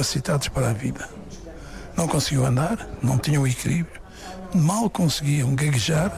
incapacitados para a vida. Não conseguiam andar, não tinham equilíbrio, mal conseguiam gaguejar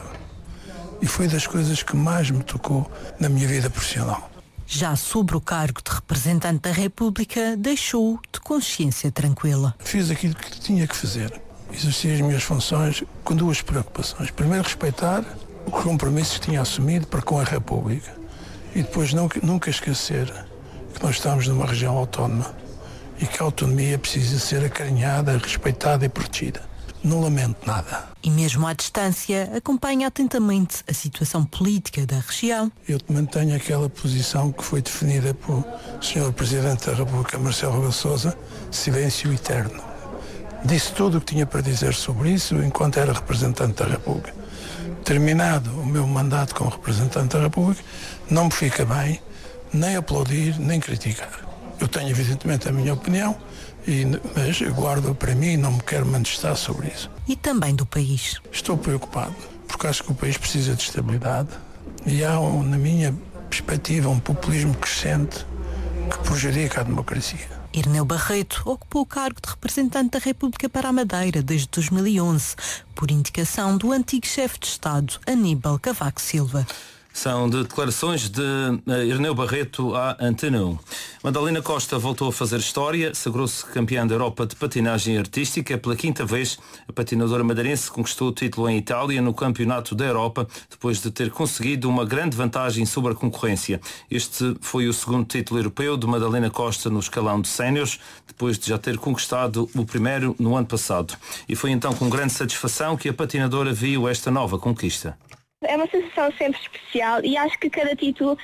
e foi das coisas que mais me tocou na minha vida profissional. Já sobre o cargo de representante da República, deixou de consciência tranquila. Fiz aquilo que tinha que fazer. Exerci as minhas funções com duas preocupações. Primeiro, respeitar os compromissos que tinha assumido para com a República. E depois, nunca esquecer que nós estamos numa região autónoma e que a autonomia precisa ser acarinhada, respeitada e protegida. Não lamento nada. E mesmo à distância, acompanha atentamente a situação política da região. Eu mantenho aquela posição que foi definida pelo Sr. Presidente da República, Marcelo Rebelo de Sousa, silêncio eterno. Disse tudo o que tinha para dizer sobre isso enquanto era representante da República. Terminado o meu mandato como representante da República, não me fica bem nem aplaudir, nem criticar. Eu tenho evidentemente a minha opinião, mas eu guardo para mim e não me quero manifestar sobre isso. E também do país. Estou preocupado, porque acho que o país precisa de estabilidade e há, na minha perspectiva, um populismo crescente que prejudica a democracia. Irneu Barreto ocupou o cargo de representante da República para a Madeira desde 2011, por indicação do antigo chefe de Estado, Aníbal Cavaco Silva. São de declarações de Irneu Barreto à Antena 1. Madalena Costa voltou a fazer história, sagrou-se campeã da Europa de patinagem artística. Pela quinta vez, a patinadora madeirense conquistou o título em Itália no Campeonato da Europa, depois de ter conseguido uma grande vantagem sobre a concorrência. Este foi o segundo título europeu de Madalena Costa no escalão de séniores, depois de já ter conquistado o primeiro no ano passado. E foi então com grande satisfação que a patinadora viu esta nova conquista. É uma sensação sempre especial e acho que cada título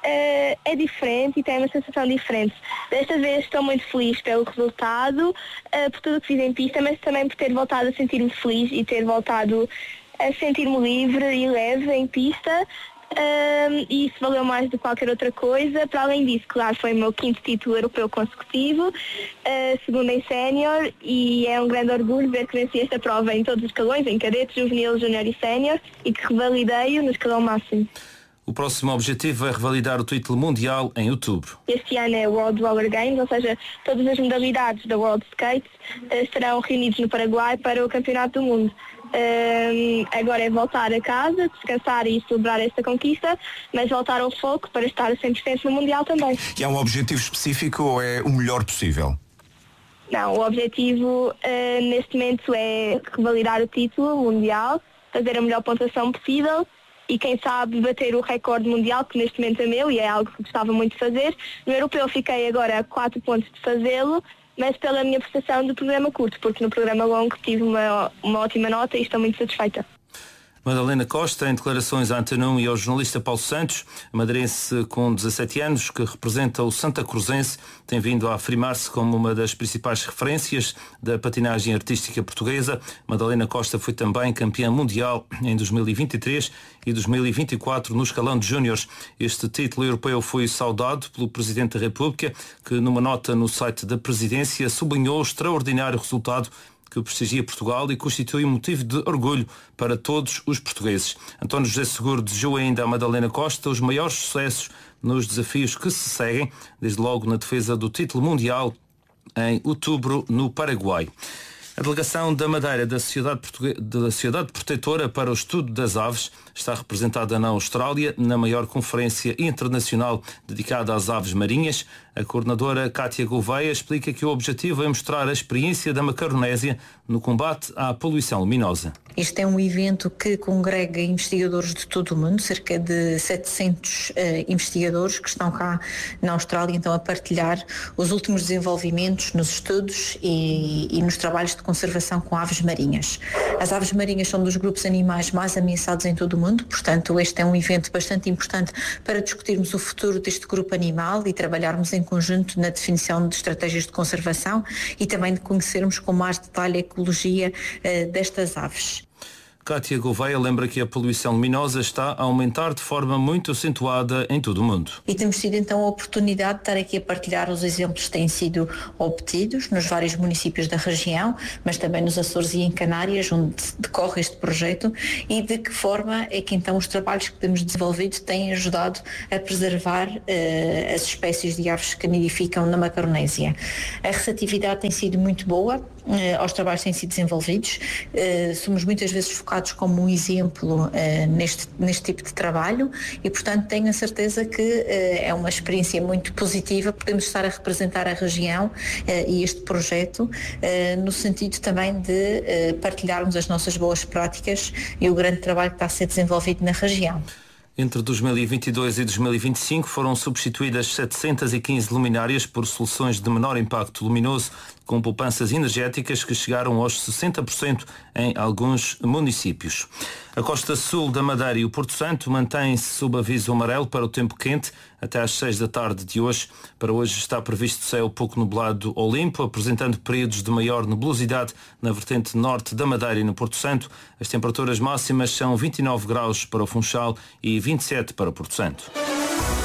é diferente e tem uma sensação diferente. Desta vez estou muito feliz pelo resultado, por tudo o que fiz em pista, mas também por ter voltado a sentir-me feliz e ter voltado a sentir-me livre e leve em pista. E isso valeu mais do que qualquer outra coisa. Para além disso, claro, foi o meu quinto título europeu consecutivo, segundo em sénior, e é um grande orgulho ver que venci esta prova em todos os escalões, em cadete, juvenil, júnior e sénior, e que revalidei-o no escalão máximo. O próximo objetivo é revalidar o título mundial em outubro. Este ano é o World Roller Games, ou seja, todas as modalidades da World Skate estarão reunidos no Paraguai para o Campeonato do Mundo. Agora é voltar a casa, descansar e celebrar esta conquista, mas voltar ao foco para estar a 100% no Mundial também. E há um objetivo específico ou é o melhor possível? Não, o objetivo neste momento é revalidar o título mundial, fazer a melhor pontuação possível e quem sabe bater o recorde mundial, que neste momento é meu e é algo que gostava muito de fazer. No europeu fiquei agora a 4 pontos de fazê-lo, mas pela minha prestação do programa curto, porque no programa longo tive uma ótima nota e estou muito satisfeita. Madalena Costa, em declarações à Antena 1 e ao jornalista Paulo Santos, a madeirense com 17 anos, que representa o Santa Cruzense, tem vindo a afirmar-se como uma das principais referências da patinagem artística portuguesa. Madalena Costa foi também campeã mundial em 2023 e 2024 no escalão de júniores. Este título europeu foi saudado pelo Presidente da República, que numa nota no site da Presidência sublinhou o extraordinário resultado que prestigia Portugal e constitui um motivo de orgulho para todos os portugueses. António José Seguro desejou ainda à Madalena Costa os maiores sucessos nos desafios que se seguem, desde logo na defesa do título mundial em outubro no Paraguai. A delegação da Madeira da Sociedade Protetora para o Estudo das Aves está representada na Austrália, na maior conferência internacional dedicada às aves marinhas. A coordenadora Cátia Gouveia explica que o objetivo é mostrar a experiência da Macaronésia no combate à poluição luminosa. Este é um evento que congrega investigadores de todo o mundo, cerca de 700 investigadores que estão cá na Austrália, então a partilhar os últimos desenvolvimentos nos estudos e nos trabalhos de conservação com aves marinhas. As aves marinhas são dos grupos animais mais ameaçados em todo o mundo, portanto este é um evento bastante importante para discutirmos o futuro deste grupo animal e trabalharmos em conjunto na definição de estratégias de conservação e também de conhecermos com mais detalhe a ecologia destas aves. Cátia Gouveia lembra que a poluição luminosa está a aumentar de forma muito acentuada em todo o mundo. E temos tido então a oportunidade de estar aqui a partilhar os exemplos que têm sido obtidos nos vários municípios da região, mas também nos Açores e em Canárias, onde decorre este projeto, e de que forma é que então os trabalhos que temos desenvolvido têm ajudado a preservar as espécies de aves que nidificam na Macaronésia. A receptividade tem sido muito boa aos trabalhos que têm sido desenvolvidos. Somos muitas vezes focados como um exemplo neste tipo de trabalho e, portanto, tenho a certeza que é uma experiência muito positiva. Podemos estar a representar a região e este projeto no sentido também de partilharmos as nossas boas práticas e o grande trabalho que está a ser desenvolvido na região. Entre 2022 e 2025 foram substituídas 715 luminárias por soluções de menor impacto luminoso, com poupanças energéticas que chegaram aos 60% em alguns municípios. A costa sul da Madeira e o Porto Santo mantêm-se sob aviso amarelo para o tempo quente até às 6 da tarde de hoje. Para hoje está previsto céu pouco nublado ou limpo, apresentando períodos de maior nebulosidade na vertente norte da Madeira e no Porto Santo. As temperaturas máximas são 29 graus para o Funchal e 27 para o Porto Santo.